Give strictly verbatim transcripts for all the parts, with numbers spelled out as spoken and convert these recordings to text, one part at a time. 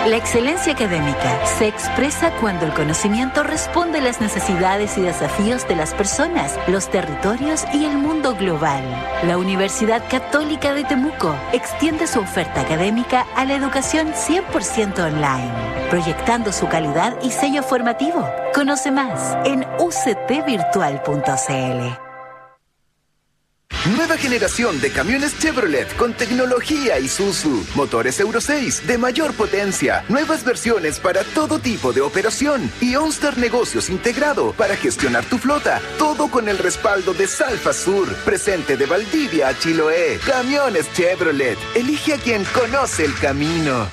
La excelencia académica se expresa cuando el conocimiento responde a las necesidades y desafíos de las personas, los territorios y el mundo global. La Universidad Católica de Temuco extiende su oferta académica a la educación cien por ciento online, proyectando su calidad y sello formativo. Conoce más en u c t virtual punto c l. Nueva generación de camiones Chevrolet con tecnología Isuzu. Motores Euro seis de mayor potencia. Nuevas versiones para todo tipo de operación. Y OnStar Negocios integrado para gestionar tu flota. Todo con el respaldo de Salfa Sur. Presente de Valdivia a Chiloé. Camiones Chevrolet. Elige a quien conoce el camino.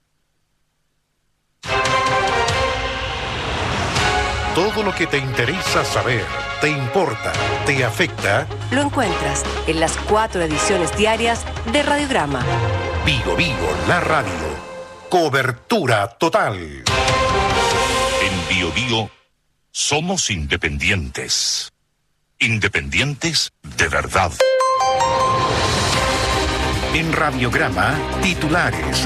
Todo lo que te interesa saber, te importa, te afecta, lo encuentras en las cuatro ediciones diarias de Radiograma. Vigo Vigo, la radio. Cobertura total. En Bio Bio somos independientes. Independientes de verdad. En Radiograma, titulares.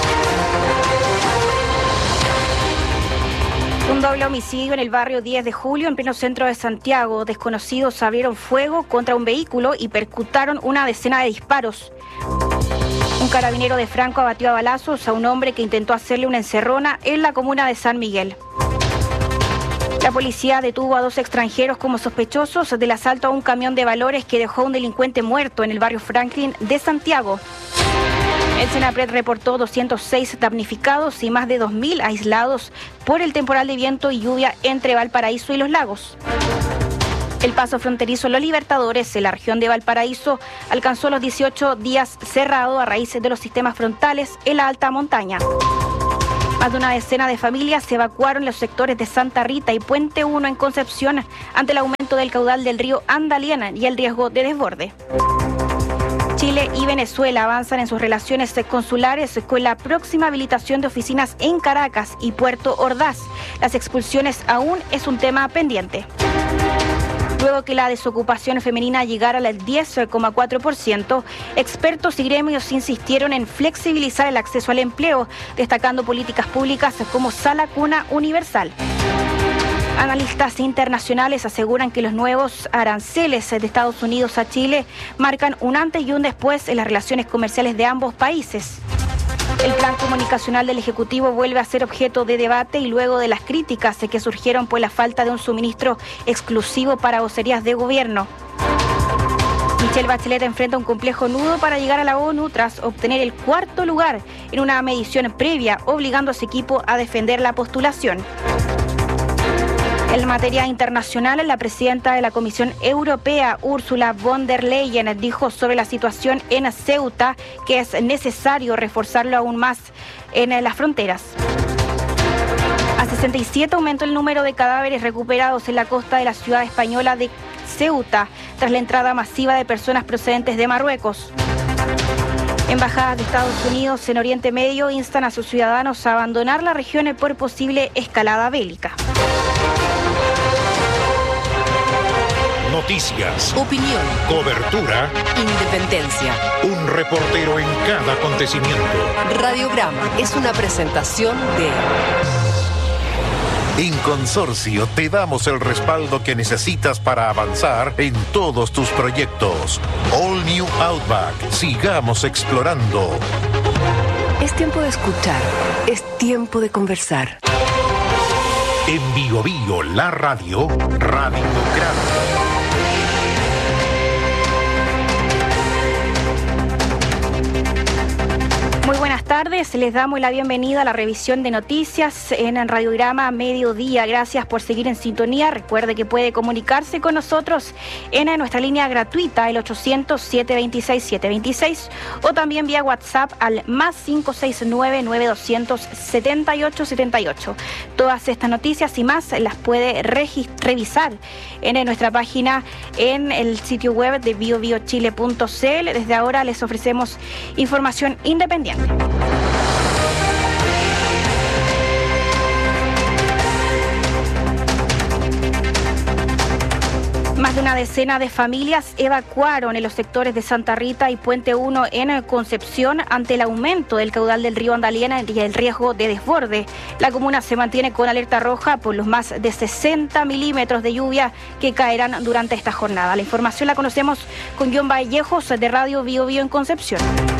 Un doble homicidio en el barrio diez de julio, en pleno centro de Santiago. Desconocidos abrieron fuego contra un vehículo y percutaron una decena de disparos. Un carabinero de Franco abatió a balazos a un hombre que intentó hacerle una encerrona en la comuna de San Miguel. La policía detuvo a dos extranjeros como sospechosos del asalto a un camión de valores que dejó a un delincuente muerto en el barrio Franklin de Santiago. El Senapred reportó doscientos seis damnificados y más de dos mil aislados por el temporal de viento y lluvia entre Valparaíso y Los Lagos. El paso fronterizo Los Libertadores en la región de Valparaíso alcanzó los dieciocho días cerrado a raíz de los sistemas frontales en la alta montaña. Más de una decena de familias se evacuaron los sectores de Santa Rita y Puente uno en Concepción ante el aumento del caudal del río Andaliana y el riesgo de desborde. Chile y Venezuela avanzan en sus relaciones consulares con la próxima habilitación de oficinas en Caracas y Puerto Ordaz. Las expulsiones aún es un tema pendiente. Luego que la desocupación femenina llegara al diez coma cuatro por ciento, expertos y gremios insistieron en flexibilizar el acceso al empleo, destacando políticas públicas como Sala Cuna Universal. Analistas internacionales aseguran que los nuevos aranceles de Estados Unidos a Chile marcan un antes y un después en las relaciones comerciales de ambos países. El plan comunicacional del Ejecutivo vuelve a ser objeto de debate y luego de las críticas que surgieron por la falta de un suministro exclusivo para vocerías de gobierno. Michelle Bachelet enfrenta un complejo nudo para llegar a la ONU tras obtener el cuarto lugar en una medición previa, obligando a su equipo a defender la postulación. En materia internacional, la presidenta de la Comisión Europea, Ursula von der Leyen, dijo sobre la situación en Ceuta que es necesario reforzarlo aún más en las fronteras. A sesenta y siete aumentó el número de cadáveres recuperados en la costa de la ciudad española de Ceuta tras la entrada masiva de personas procedentes de Marruecos. Embajadas de Estados Unidos en Oriente Medio instan a sus ciudadanos a abandonar la región por posible escalada bélica. Noticias, opinión, cobertura, independencia. Un reportero en cada acontecimiento. Radiograma es una presentación de... En Consorcio te damos el respaldo que necesitas para avanzar en todos tus proyectos. All New Outback. Sigamos explorando. Es tiempo de escuchar. Es tiempo de conversar. En Bio Bio, la radio, Radiograma. Muy buenas tardes, les damos la bienvenida a la revisión de noticias en Radiograma Mediodía. Gracias por seguir en sintonía. Recuerde que puede comunicarse con nosotros en nuestra línea gratuita, el ochocientos, siete veintiséis, setecientos veintiséis, o también vía WhatsApp al más cinco seis nueve, nueve doscientos, setenta y ocho setenta y ocho. Todas estas noticias y más las puede revisar en nuestra página en el sitio web de bio bio chile punto c l. Desde ahora les ofrecemos información independiente. Más Más de una decena de familias evacuaron en los sectores de Santa Rita y Puente uno en Concepción ante el aumento del caudal del río Andalién y el riesgo de desborde. La comuna se mantiene con alerta roja por los más de sesenta milímetros de lluvia que caerán durante esta jornada. La información la conocemos con John Vallejos de Radio Bio Bio en Concepción.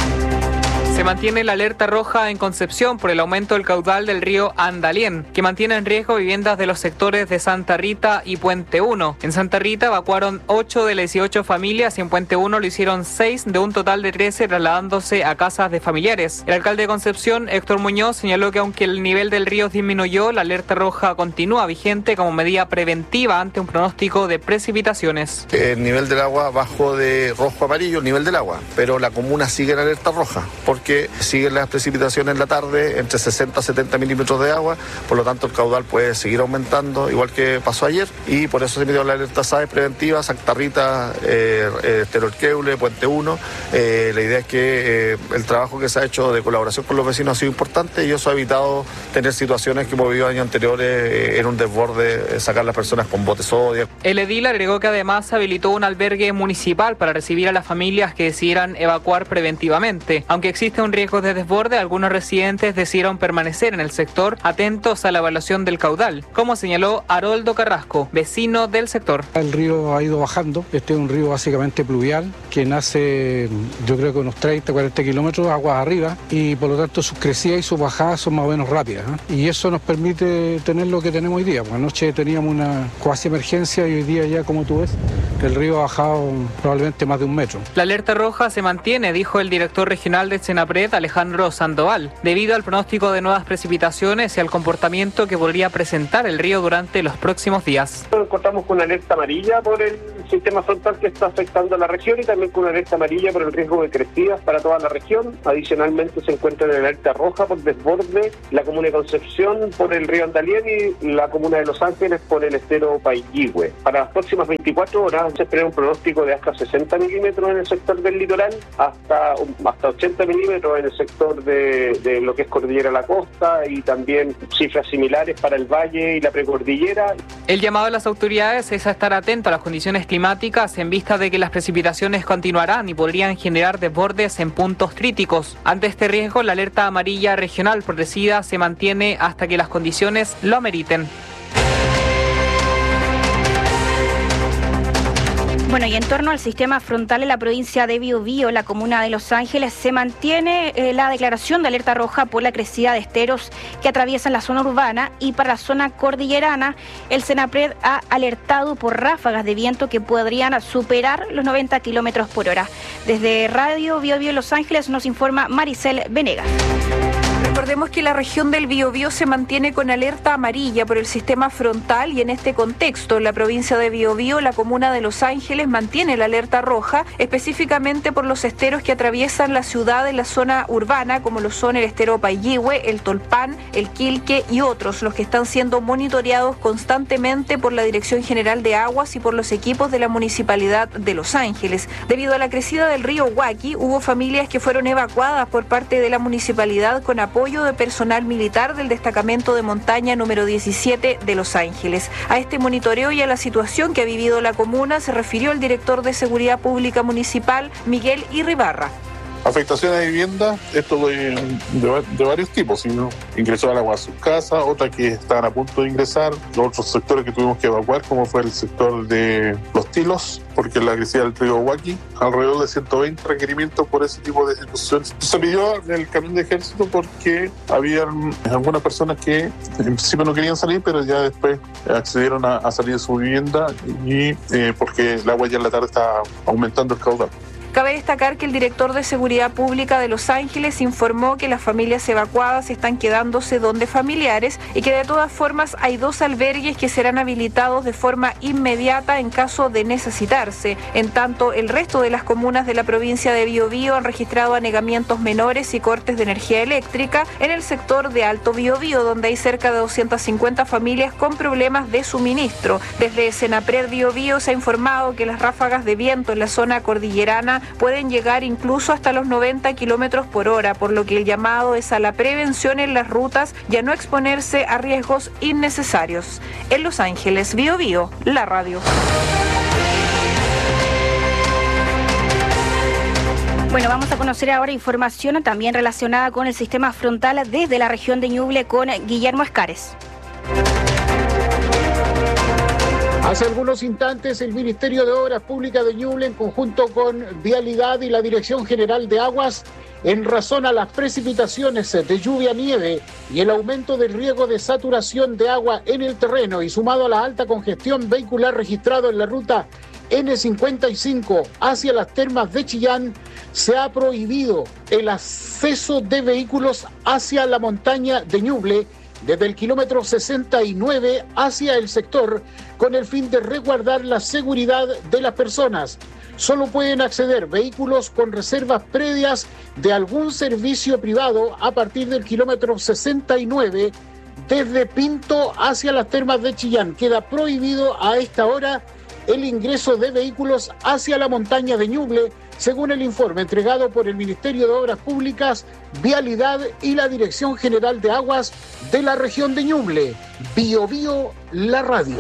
Se mantiene la alerta roja en Concepción por el aumento del caudal del río Andalién, que mantiene en riesgo viviendas de los sectores de Santa Rita y Puente uno. En Santa Rita evacuaron ocho de las dieciocho familias y en Puente uno lo hicieron seis de un total de trece, trasladándose a casas de familiares. El alcalde de Concepción, Héctor Muñoz, señaló que aunque el nivel del río disminuyó, la alerta roja continúa vigente como medida preventiva ante un pronóstico de precipitaciones. El nivel del agua bajó de rojo a amarillo, el nivel del agua, pero la comuna sigue en alerta roja, porque que siguen las precipitaciones en la tarde entre sesenta a setenta milímetros de agua, por lo tanto el caudal puede seguir aumentando igual que pasó ayer y por eso se emitió la alerta S A E preventiva, Santa Rita, eh, eh, Terorqueule, Puente uno. Eh, la idea es que eh, el trabajo que se ha hecho de colaboración con los vecinos ha sido importante y eso ha evitado tener situaciones que hemos vivido años anteriores eh, en un desborde, eh, sacar a las personas con botes sodia. El edil agregó que además habilitó un albergue municipal para recibir a las familias que decidieran evacuar preventivamente. Aunque existe un riesgo de desborde, algunos residentes decidieron permanecer en el sector atentos a la evaluación del caudal, como señaló Haroldo Carrasco, vecino del sector. El río ha ido bajando, este es un río básicamente pluvial que nace yo creo que unos treinta, cuarenta kilómetros aguas arriba y por lo tanto sus crecidas y sus bajadas son más o menos rápidas, ¿eh? Y eso nos permite tener lo que tenemos hoy día. Pues anoche teníamos una cuasi emergencia y hoy día ya, como tú ves, el río ha bajado probablemente más de un metro. La alerta roja se mantiene, dijo el director regional de Senapred, Alejandro Sandoval, debido al pronóstico de nuevas precipitaciones y al comportamiento que podría presentar el río durante los próximos días. Contamos con una alerta amarilla por el sistema frontal que está afectando a la región y también con una alerta amarilla por el riesgo de crecidas para toda la región. Adicionalmente se encuentra en alerta roja por desborde la comuna de Concepción por el río Andalién y la comuna de Los Ángeles por el estero Paillihue. Para las próximas veinticuatro horas se espera un pronóstico de hasta sesenta milímetros en el sector del litoral, hasta, hasta ochenta milímetros en el sector de, de lo que es Cordillera La Costa y también cifras similares para el valle y la precordillera. El llamado a las autoridades es a estar atento a las condiciones climáticas en vista de que las precipitaciones continuarán y podrían generar desbordes en puntos críticos. Ante este riesgo, la alerta amarilla regional protegida se mantiene hasta que las condiciones lo ameriten. Bueno, y en torno al sistema frontal en la provincia de Biobío, la comuna de Los Ángeles, se mantiene eh, la declaración de alerta roja por la crecida de esteros que atraviesan la zona urbana y para la zona cordillerana, el Senapred ha alertado por ráfagas de viento que podrían superar los noventa kilómetros por hora. Desde Radio Biobío Los Ángeles nos informa Maricel Venegas. Recordemos que la región del Biobío se mantiene con alerta amarilla por el sistema frontal y en este contexto, en la provincia de Biobío, la comuna de Los Ángeles mantiene la alerta roja, específicamente por los esteros que atraviesan la ciudad en la zona urbana, como lo son el estero Paillihue, el Tolpan, el Quilque y otros, los que están siendo monitoreados constantemente por la Dirección General de Aguas y por los equipos de la Municipalidad de Los Ángeles. Debido a la crecida del río Huaqui, hubo familias que fueron evacuadas por parte de la municipalidad con apoyo de personal militar del destacamento de montaña número diecisiete de Los Ángeles. A este monitoreo y a la situación que ha vivido la comuna se refirió el director de Seguridad Pública Municipal, Miguel Irribarra. Afectaciones a viviendas, esto de, de, de varios tipos, ¿no? Ingresó al agua a sus casas, otras que estaban a punto de ingresar, otros sectores que tuvimos que evacuar, como fue el sector de Los Tilos, porque la crecida del río Huaqui, alrededor de ciento veinte requerimientos por ese tipo de ejecuciones. Se pidió el camión de ejército porque había algunas personas que en principio no querían salir, pero ya después accedieron a, a salir de su vivienda y eh, porque el agua ya en la tarde está aumentando el caudal. Cabe destacar que el director de Seguridad Pública de Los Ángeles informó que las familias evacuadas están quedándose donde familiares y que de todas formas hay dos albergues que serán habilitados de forma inmediata en caso de necesitarse. En tanto, el resto de las comunas de la provincia de Biobío han registrado anegamientos menores y cortes de energía eléctrica en el sector de Alto Biobío, donde hay cerca de doscientas cincuenta familias con problemas de suministro. Desde Senapred Biobío se ha informado que las ráfagas de viento en la zona cordillerana pueden llegar incluso hasta los noventa kilómetros por hora, por lo que el llamado es a la prevención en las rutas y a no exponerse a riesgos innecesarios. En Los Ángeles, Biobío, la radio. Bueno, vamos a conocer ahora información también relacionada con el sistema frontal desde la región de Ñuble con Guillermo Escares. Hace algunos instantes el Ministerio de Obras Públicas de Ñuble, en conjunto con Vialidad y la Dirección General de Aguas, en razón a las precipitaciones de lluvia-nieve y el aumento del riesgo de saturación de agua en el terreno y sumado a la alta congestión vehicular registrado en la ruta ene cincuenta y cinco hacia las termas de Chillán, se ha prohibido el acceso de vehículos hacia la montaña de Ñuble desde el kilómetro sesenta y nueve hacia el sector, con el fin de resguardar la seguridad de las personas. Solo pueden acceder vehículos con reservas previas de algún servicio privado a partir del kilómetro sesenta y nueve desde Pinto hacia las termas de Chillán. Queda prohibido a esta hora el ingreso de vehículos hacia la montaña de Ñuble, según el informe entregado por el Ministerio de Obras Públicas, Vialidad y la Dirección General de Aguas de la región de Ñuble. Bio Bio, la radio.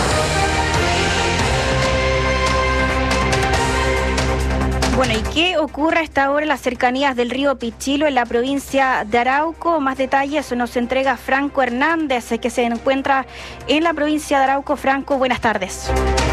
Bueno, ¿y qué ocurre a esta hora en las cercanías del río Pichilo, en la provincia de Arauco? Más detalles nos entrega Franco Hernández, que se encuentra en la provincia de Arauco. Franco, buenas tardes.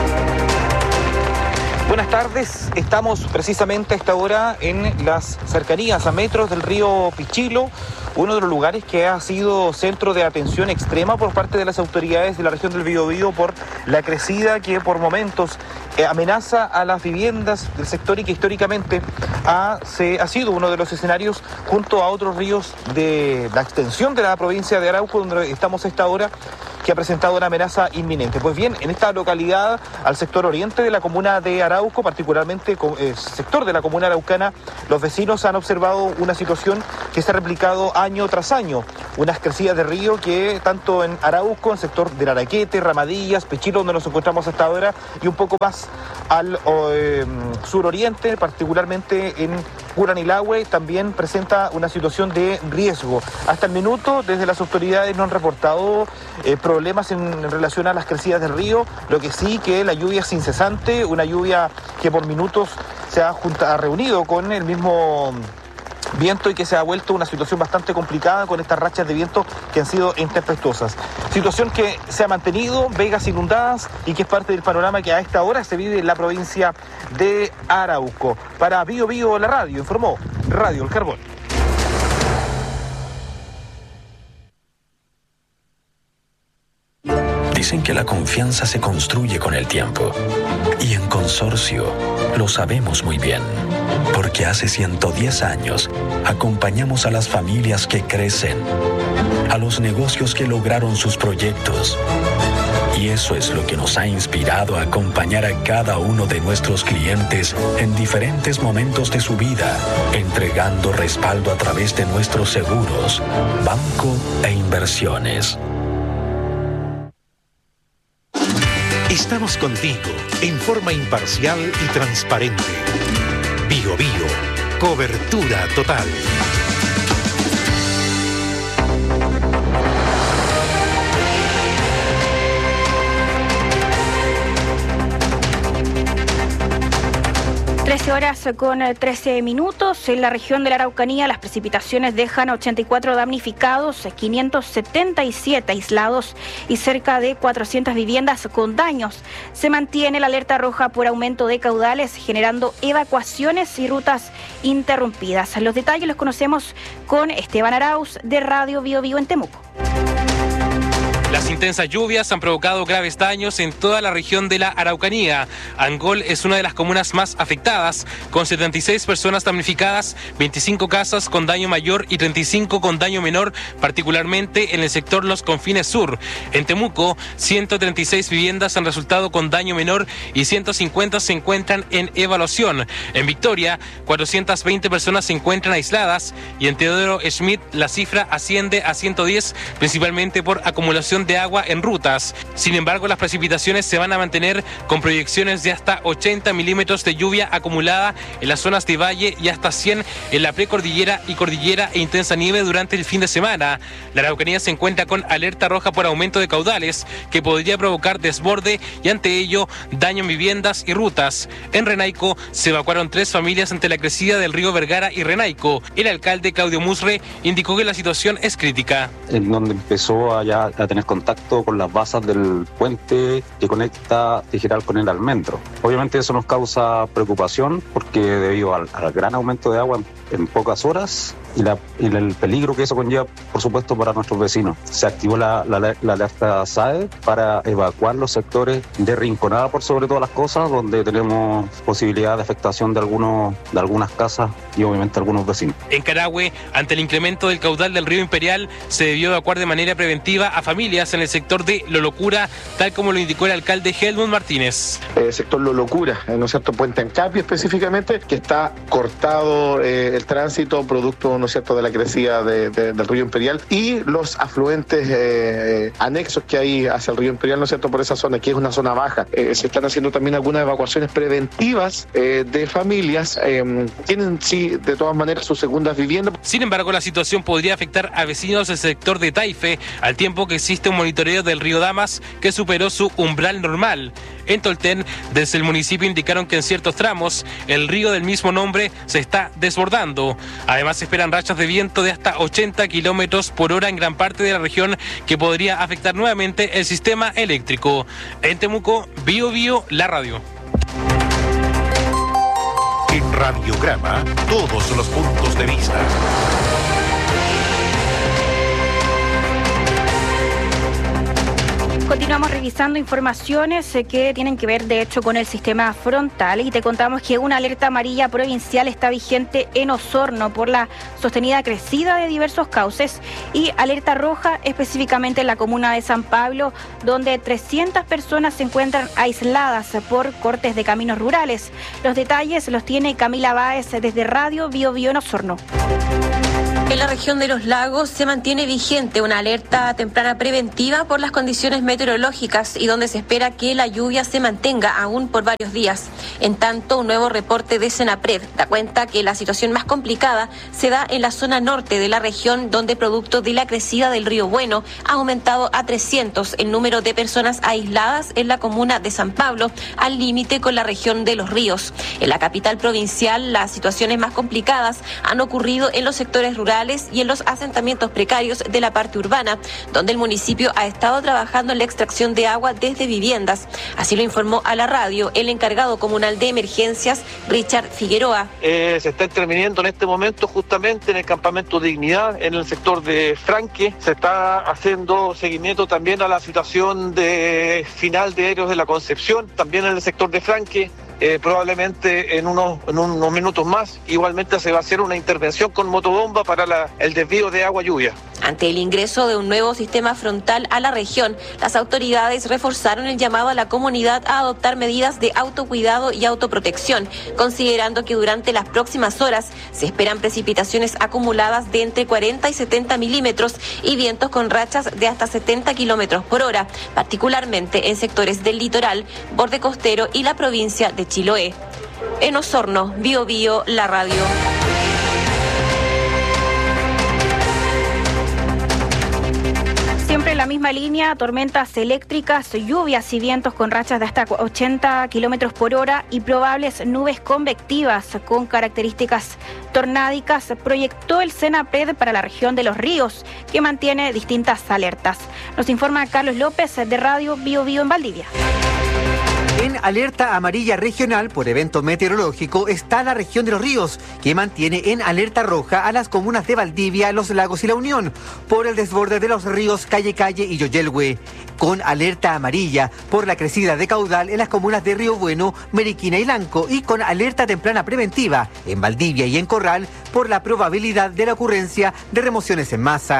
Buenas tardes, estamos precisamente a esta hora en las cercanías a metros del río Pichilo, uno de los lugares que ha sido centro de atención extrema por parte de las autoridades de la región del Biobío por la crecida que por momentos eh, amenaza a las viviendas del sector y que históricamente ha, se, ha sido uno de los escenarios junto a otros ríos de la extensión de la provincia de Arauco, donde estamos a esta hora, que ha presentado una amenaza inminente. Pues bien, en esta localidad, al sector oriente de la comuna de Arauco, particularmente el sector de la comuna araucana, los vecinos han observado una situación que se ha replicado año tras año. Unas crecidas de río que tanto en Arauco, en el sector del Araquete, Ramadillas, Pichilo, donde nos encontramos hasta ahora, y un poco más al eh, suroriente, particularmente en Curanilahue, también presenta una situación de riesgo. Hasta el minuto, desde las autoridades no han reportado eh, problemas en relación a las crecidas del río, lo que sí que la lluvia es incesante, una lluvia que por minutos se ha, junta, ha reunido con el mismo viento y que se ha vuelto una situación bastante complicada con estas rachas de viento que han sido intempestuosas. Situación que se ha mantenido, vegas inundadas y que es parte del panorama que a esta hora se vive en la provincia de Arauco. Para Bio Bio, la radio, informó Radio El Carbón. Dicen que la confianza se construye con el tiempo. Y en Consorcio lo sabemos muy bien. Porque hace ciento diez años acompañamos a las familias que crecen, a los negocios que lograron sus proyectos. Y eso es lo que nos ha inspirado a acompañar a cada uno de nuestros clientes en diferentes momentos de su vida, entregando respaldo a través de nuestros seguros, banco e inversiones. Estamos contigo en forma imparcial y transparente. Bio Bio, cobertura total. trece horas con trece minutos. En la región de la Araucanía, las precipitaciones dejan ochenta y cuatro damnificados, quinientos setenta y siete aislados y cerca de cuatrocientas viviendas con daños. Se mantiene la alerta roja por aumento de caudales, generando evacuaciones y rutas interrumpidas. Los detalles los conocemos con Esteban Arauz de Radio Bio Bio en Temuco. Las intensas lluvias han provocado graves daños en toda la región de la Araucanía. Angol es una de las comunas más afectadas, con setenta y seis personas damnificadas, veinticinco casas con daño mayor y treinta y cinco con daño menor, particularmente en el sector Los Confines Sur. En Temuco, ciento treinta y seis viviendas han resultado con daño menor y ciento cincuenta se encuentran en evaluación. En Victoria, cuatrocientas veinte personas se encuentran aisladas y en Teodoro Schmidt la cifra asciende a ciento diez, principalmente por acumulación retención de agua en rutas. Sin embargo, las precipitaciones se van a mantener con proyecciones de hasta ochenta milímetros de lluvia acumulada en las zonas de valle y hasta cien en la precordillera y cordillera e intensa nieve durante el fin de semana. La Araucanía se encuentra con alerta roja por aumento de caudales que podría provocar desborde y ante ello daño en viviendas y rutas. En Renaico se evacuaron tres familias ante la crecida del río Vergara y Renaico. El alcalde Claudio Musre indicó que la situación es crítica. En donde empezó a, ya, a tener contacto con las basas del puente que conecta Tijeral con el Almendro. Obviamente eso nos causa preocupación porque debido al, al gran aumento de agua en, en pocas horas y, la, y el peligro que eso conlleva, por supuesto, para nuestros vecinos. Se activó la, la, la alerta S A E para evacuar los sectores de Rinconada, por sobre todas las cosas, donde tenemos posibilidad de afectación de, algunos, de algunas casas y obviamente algunos vecinos. En Carahue, ante el incremento del caudal del río Imperial, se debió evacuar de manera preventiva a familias en el sector de Lolocura, tal como lo indicó el alcalde Helmut Martínez. El sector Lolocura, ¿no es cierto? Puente Ancapio específicamente, que está cortado eh, el tránsito producto, ¿no es cierto?, de la crecida de, de, del río Imperial y los afluentes eh, anexos que hay hacia el río Imperial, ¿no es cierto?, por esa zona, que es una zona baja. Eh, se están haciendo también algunas evacuaciones preventivas eh, de familias. Eh, tienen, sí, de todas maneras, sus segundas viviendas. Sin embargo, la situación podría afectar a vecinos del sector de Taife, al tiempo que existe un monitoreo del río Damas que superó su umbral normal. En Tolten, desde el municipio indicaron que en ciertos tramos el río del mismo nombre se está desbordando. Además, se esperan rachas de viento de hasta ochenta kilómetros por hora en gran parte de la región que podría afectar nuevamente el sistema eléctrico. En Temuco, Bio Bio, la radio. En Radiograma, todos los puntos de vista. Continuamos revisando informaciones que tienen que ver de hecho con el sistema frontal y te contamos que una alerta amarilla provincial está vigente en Osorno por la sostenida crecida de diversos cauces y alerta roja específicamente en la comuna de San Pablo, donde trescientas personas se encuentran aisladas por cortes de caminos rurales. Los detalles los tiene Camila Báez desde Radio Bio Bio en Osorno. En la región de los lagos se mantiene vigente una alerta temprana preventiva por las condiciones meteorológicas y donde se espera que la lluvia se mantenga aún por varios días. En tanto, un nuevo reporte de Senapred da cuenta que la situación más complicada se da en la zona norte de la región, donde producto de la crecida del río Bueno ha aumentado a trescientos el número de personas aisladas en la comuna de San Pablo, al límite con la región de Los Ríos. En la capital provincial, las situaciones más complicadas han ocurrido en los sectores rurales y en los asentamientos precarios de la parte urbana, donde el municipio ha estado trabajando en la extracción de agua desde viviendas. Así lo informó a la radio el encargado comunal de emergencias, Richard Figueroa. Eh, se está interviniendo en este momento justamente en el campamento Dignidad, en el sector de Franque. Se está haciendo seguimiento también a la situación de final de Héroes de la Concepción, también en el sector de Franque. Eh, probablemente en unos, en unos minutos más igualmente se va a hacer una intervención con motobomba para la, el desvío de agua lluvia. Ante el ingreso de un nuevo sistema frontal a la región, las autoridades reforzaron el llamado a la comunidad a adoptar medidas de autocuidado y autoprotección, considerando que durante las próximas horas se esperan precipitaciones acumuladas de entre cuarenta y setenta milímetros y vientos con rachas de hasta setenta kilómetros por hora, particularmente en sectores del litoral, borde costero y la provincia de Chiloé. En Osorno, Bio Bio, la radio. Siempre en la misma línea, tormentas eléctricas, lluvias y vientos con rachas de hasta ochenta kilómetros por hora y probables nubes convectivas con características tornádicas, proyectó el Senapred para la región de Los Ríos, que mantiene distintas alertas. Nos informa Carlos López de Radio Bio Bio en Valdivia. En alerta amarilla regional por evento meteorológico está la región de Los Ríos, que mantiene en alerta roja a las comunas de Valdivia, Los Lagos y La Unión por el desborde de los ríos Calle Calle y Yoyelhue, con alerta amarilla por la crecida de caudal en las comunas de Río Bueno, Meriquina y Lanco, y con alerta temprana preventiva en Valdivia y en Corral por la probabilidad de la ocurrencia de remociones en masa.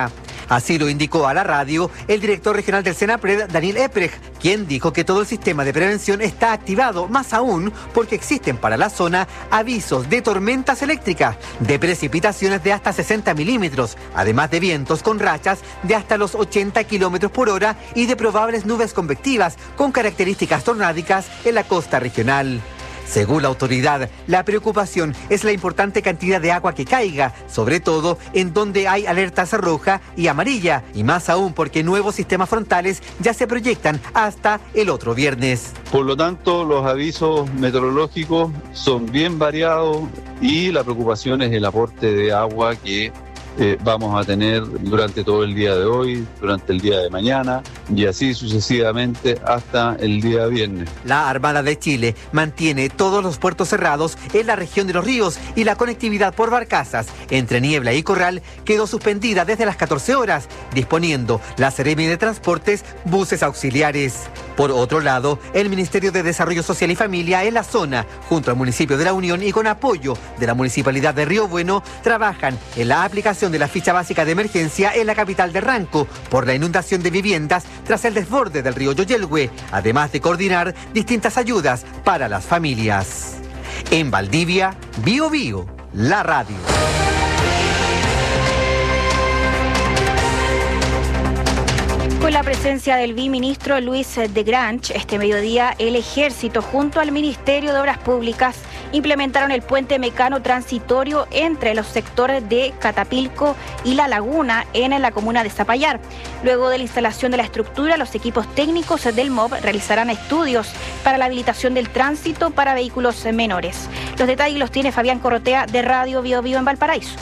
Así lo indicó a la radio el director regional del Senapred, Daniel Eprecht, quien dijo que todo el sistema de prevención está activado, más aún porque existen para la zona avisos de tormentas eléctricas, de precipitaciones de hasta sesenta milímetros, además de vientos con rachas de hasta los ochenta kilómetros por hora y de probables nubes convectivas con características tornádicas en la costa regional. Según la autoridad, la preocupación es la importante cantidad de agua que caiga, sobre todo en donde hay alertas roja y amarilla, y más aún porque nuevos sistemas frontales ya se proyectan hasta el otro viernes. Por lo tanto, los avisos meteorológicos son bien variados y la preocupación es el aporte de agua que Eh, vamos a tener durante todo el día de hoy, durante el día de mañana y así sucesivamente hasta el día viernes. La Armada de Chile mantiene todos los puertos cerrados en la región de los ríos y la conectividad por barcazas entre Niebla y Corral quedó suspendida desde las catorce horas, disponiendo la Seremi de Transportes buses auxiliares. Por otro lado, el Ministerio de Desarrollo Social y Familia en la zona, junto al municipio de La Unión y con apoyo de la Municipalidad de Río Bueno, trabajan en la aplicación de la ficha básica de emergencia en la capital de Ranco por la inundación de viviendas tras el desborde del río Yoyelhue, además de coordinar distintas ayudas para las familias. En Valdivia, Bio Bio, la radio. Con la presencia del viceministro Luis de Grange, este mediodía el Ejército junto al Ministerio de Obras Públicas implementaron el puente mecano transitorio entre los sectores de Catapilco y La Laguna en la comuna de Zapallar. Luego de la instalación de la estructura, los equipos técnicos del M O B realizarán estudios para la habilitación del tránsito para vehículos menores. Los detalles los tiene Fabián Corrotea de Radio Bio Bio en Valparaíso.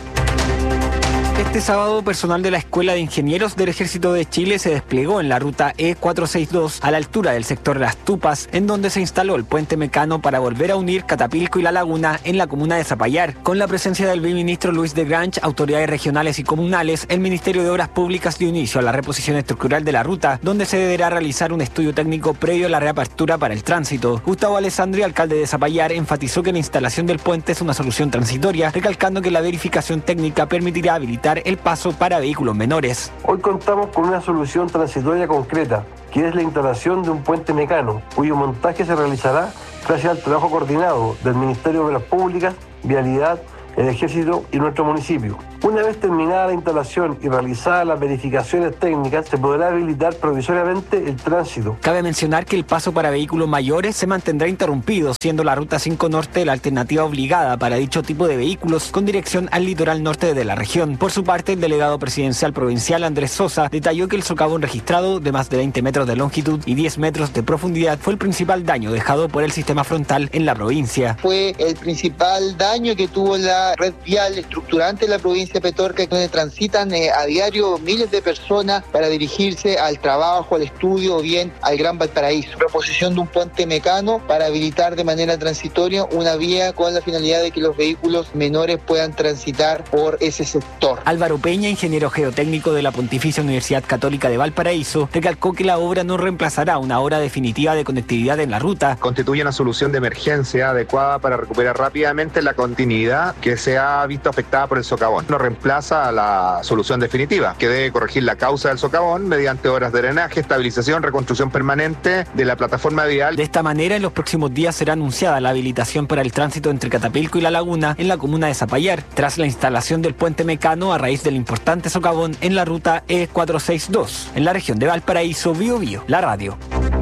Este sábado, personal de la Escuela de Ingenieros del Ejército de Chile se desplegó en la ruta E cuatrocientos sesenta y dos a la altura del sector Las Tupas, en donde se instaló el puente mecano para volver a unir Catapilco y La Laguna en la comuna de Zapallar. Con la presencia del viceministro Luis de Grange, autoridades regionales y comunales, el Ministerio de Obras Públicas dio inicio a la reposición estructural de la ruta, donde se deberá realizar un estudio técnico previo a la reapertura para el tránsito. Gustavo Alessandri, alcalde de Zapallar, enfatizó que la instalación del puente es una solución transitoria, recalcando que la verificación técnica permitirá habilitar el paso para vehículos menores. Hoy contamos con una solución transitoria concreta, que es la instalación de un puente mecano, cuyo montaje se realizará gracias al trabajo coordinado del Ministerio de Obras Públicas, Vialidad, el Ejército y nuestro municipio. Una vez terminada la instalación y realizadas las verificaciones técnicas, se podrá habilitar provisoriamente el tránsito. Cabe mencionar que el paso para vehículos mayores se mantendrá interrumpido, siendo la Ruta cinco Norte la alternativa obligada para dicho tipo de vehículos con dirección al litoral norte de la región. Por su parte, el delegado presidencial provincial Andrés Sosa detalló que el socavón registrado de más de veinte metros de longitud y diez metros de profundidad fue el principal daño dejado por el sistema frontal en la provincia. Fue el principal daño que tuvo la red vial estructurante de la provincia de Petorca, donde transitan eh, a diario miles de personas para dirigirse al trabajo, al estudio o bien al Gran Valparaíso. Proposición de un puente mecano para habilitar de manera transitoria una vía con la finalidad de que los vehículos menores puedan transitar por ese sector. Álvaro Peña, ingeniero geotécnico de la Pontificia Universidad Católica de Valparaíso, recalcó que la obra no reemplazará una hora definitiva de conectividad en la ruta. Constituye una solución de emergencia adecuada para recuperar rápidamente la continuidad que se ha visto afectada por el socavón. No reemplaza a la solución definitiva, que debe corregir la causa del socavón mediante obras de drenaje, estabilización, reconstrucción permanente de la plataforma vial. De esta manera, en los próximos días será anunciada la habilitación para el tránsito entre Catapilco y La Laguna en la comuna de Zapallar, tras la instalación del puente mecano a raíz del importante socavón en la ruta E cuatrocientos sesenta y dos, en la región de Valparaíso, Bio Bio, la radio.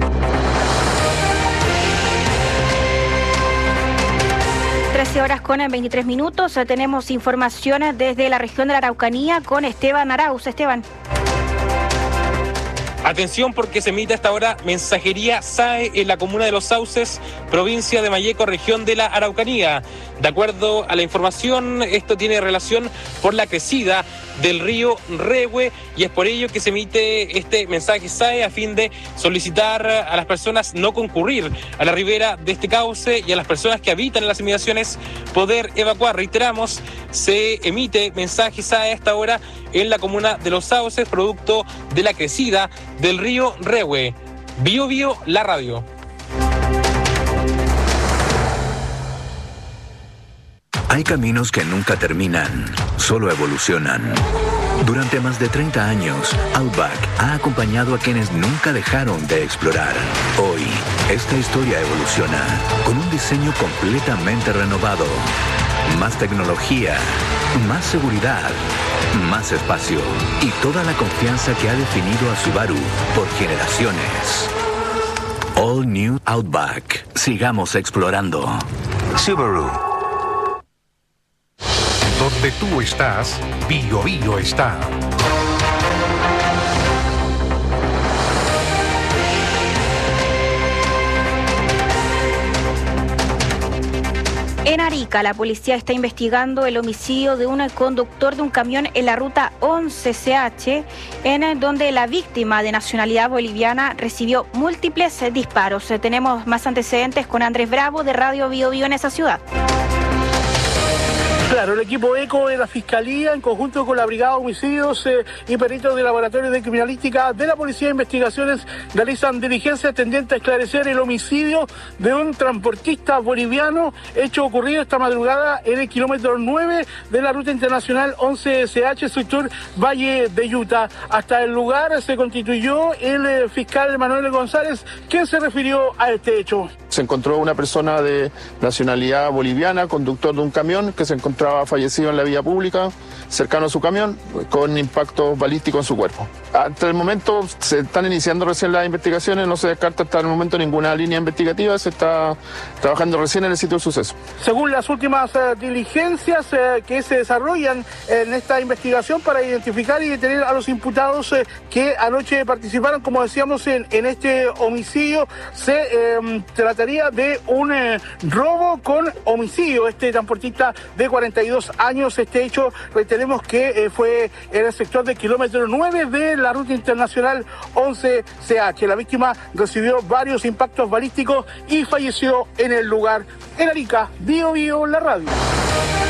trece horas con veintitrés minutos. Tenemos informaciones desde la región de la Araucanía con Esteban Arauz. Esteban. Atención porque se emite a esta hora mensajería S A E en la comuna de Los Sauces, provincia de Malleco, región de la Araucanía. De acuerdo a la información, esto tiene relación por la crecida del río Rehue y es por ello que se emite este mensaje S A E a fin de solicitar a las personas no concurrir a la ribera de este cauce y a las personas que habitan en las inmediaciones poder evacuar. Reiteramos, se emite mensaje S A E a esta hora en la comuna de Los Sauces, producto de la crecida del río Rehue. Bio Bio, la radio. Hay caminos que nunca terminan, solo evolucionan. Durante más de treinta años, Outback ha acompañado a quienes nunca dejaron de explorar. Hoy, esta historia evoluciona con un diseño completamente renovado. Más tecnología, más seguridad, más espacio y toda la confianza que ha definido a Subaru por generaciones. All New Outback. Sigamos explorando. Subaru. Donde tú estás, Bio Bio está. En Arica, la policía está investigando el homicidio de un conductor de un camión en la ruta once C H, en donde la víctima de nacionalidad boliviana recibió múltiples disparos. Tenemos más antecedentes con Andrés Bravo de Radio Bio Bio en esa ciudad. Claro, el equipo ECO de la Fiscalía, en conjunto con la Brigada de Homicidios eh, y peritos del Laboratorio de Criminalística de la Policía de Investigaciones, realizan diligencias tendientes a esclarecer el homicidio de un transportista boliviano, hecho ocurrido esta madrugada en el kilómetro nueve de la ruta internacional once C H, sector Valle de Utah. Hasta el lugar se constituyó el eh, fiscal Manuel González, quien se refirió a este hecho. Se encontró una persona de nacionalidad boliviana, conductor de un camión, que se encontraba fallecido en la vía pública, cercano a su camión, con impactos balísticos en su cuerpo. Hasta el momento se están iniciando recién las investigaciones, no se descarta hasta el momento ninguna línea investigativa, se está trabajando recién en el sitio del suceso. Según las últimas eh, diligencias eh, que se desarrollan en esta investigación para identificar y detener a los imputados eh, que anoche participaron, como decíamos, en, en este homicidio, se eh, trataría de un eh, robo con homicidio. Este transportista de cuarenta y dos años, este hecho, retenemos que eh, fue en el sector del kilómetro nueve de la ruta internacional once C H. La víctima recibió varios impactos balísticos y falleció en el lugar. En Arica, Bio Bio, la radio.